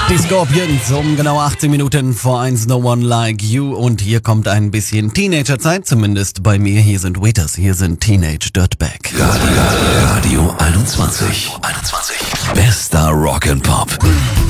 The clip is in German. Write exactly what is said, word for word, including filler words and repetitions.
Die Scorpions um genau achtzehn Minuten vor eins, No One Like You. Und hier kommt ein bisschen Teenagerzeit, zumindest bei mir. Hier sind Waiters, hier sind Teenage Dirtbag. Radio, Radio einundzwanzig. einundzwanzig. Bester Rock and Pop.